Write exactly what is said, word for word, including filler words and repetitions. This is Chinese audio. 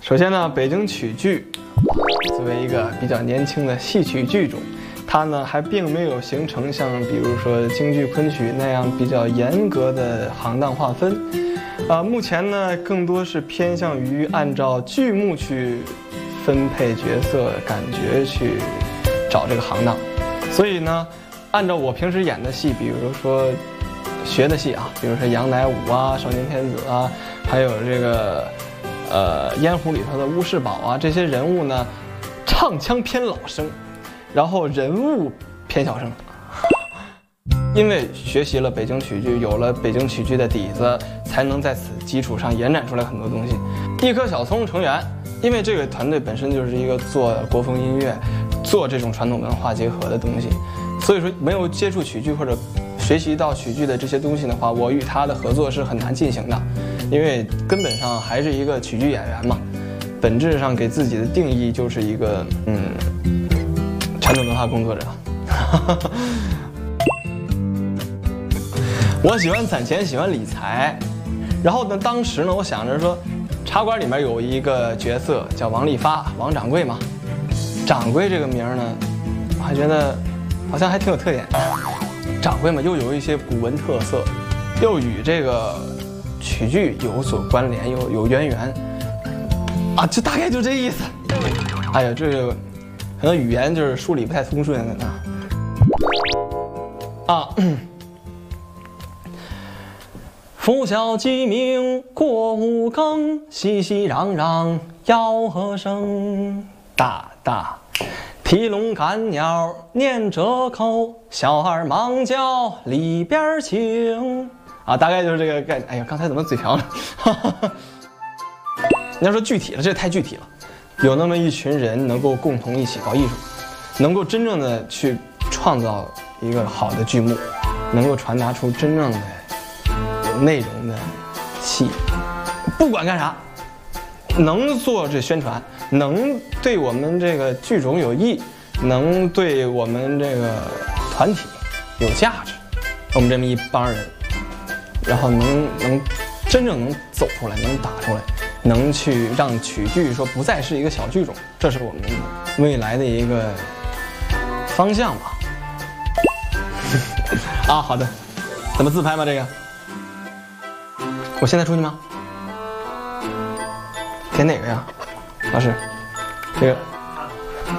首先呢，北京曲剧作为一个比较年轻的戏曲剧种，它呢还并没有形成像比如说京剧、昆曲那样比较严格的行当划分。啊、呃，目前呢更多是偏向于按照剧目去分配角色，感觉去找这个行当。所以呢，按照我平时演的戏，比如说学的戏啊，比如说杨乃武啊、少年天子啊，还有这个。呃，烟壶里头的乌世宝啊，这些人物呢，唱腔偏老生，然后人物偏小生。因为学习了北京曲剧，有了北京曲剧的底子，才能在此基础上延展出来很多东西。一棵小葱成员，因为这个团队本身就是一个做国风音乐、做这种传统文化结合的东西，所以说没有接触曲剧或者学习到曲剧的这些东西的话，我与他的合作是很难进行的。因为根本上还是一个曲剧演员嘛，本质上给自己的定义就是一个嗯传统文化工作者。我喜欢攒钱，喜欢理财，然后呢，当时呢，我想着说，茶馆里面有一个角色叫王利发，王掌柜嘛，掌柜这个名呢，我还觉得好像还挺有特点。掌柜嘛，又有一些古文特色，又与这个。曲剧有所关联，有有渊源，啊，就大概就这意思。哎呀，这个可能语言就是梳理不太通顺啊。啊，拂晓鸡鸣过五更，熙熙攘攘吆喝声。大大提笼赶鸟念折扣，小儿忙叫里边请。啊，大概就是这个概念。哎呀，刚才怎么嘴瓢了？你要说具体了，这太具体了。有那么一群人能够共同一起搞艺术，能够真正的去创造一个好的剧目，能够传达出真正的有内容的戏，不管干啥，能做这宣传，能对我们这个剧种有益，能对我们这个团体有价值，我们这么一帮人。然后能能真正能走出来，能打出来，能去让曲剧说不再是一个小剧种，这是我们未来的一个方向吧。啊，好的，怎么自拍吗？这个，我现在出去吗？点哪个呀，老师？这个。